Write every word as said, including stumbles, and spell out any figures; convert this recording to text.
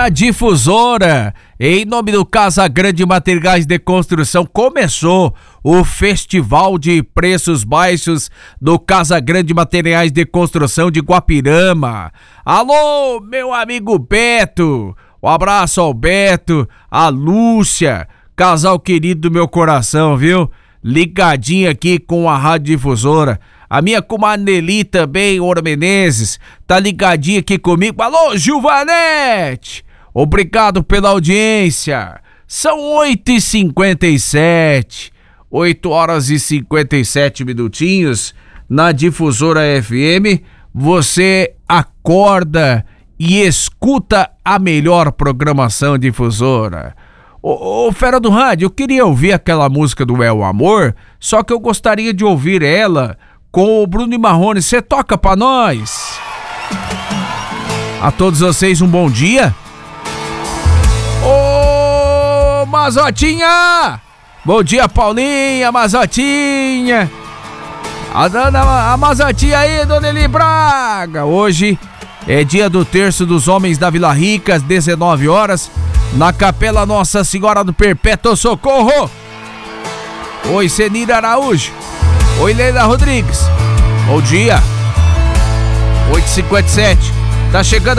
na Difusora, em nome do Casa Grande Materiais de Construção, começou o Festival de Preços Baixos do Casa Grande Materiais de Construção de Guapirama. Alô, meu amigo Beto, um abraço ao Beto, a Lúcia, casal querido do meu coração, viu? Ligadinho aqui com a Rádio Difusora. A minha comadre Nelly também, Ouro Menezes, tá ligadinha aqui comigo. Alô, Gilvanete! Obrigado pela audiência. São oito e cinquenta e sete. oito horas e cinquenta e sete minutinhos na Difusora F M. Você acorda e escuta a melhor programação Difusora. Ô, ô, fera do rádio, eu queria ouvir aquela música do É o Amor, só que eu gostaria de ouvir ela com o Bruno e Marrone. Você toca pra nós? A todos vocês um bom dia. Ô, Mazotinha! Bom dia, Paulinha, Mazotinha. A dona a Mazotinha aí, dona Eli Braga. Hoje é dia do Terço dos Homens da Vila Rica, às dezenove horas, na Capela Nossa Senhora do Perpétuo Socorro. Oi, Senira Araújo. Oi, Leila Rodrigues. Bom dia. oito e cinquenta e sete. Tá chegando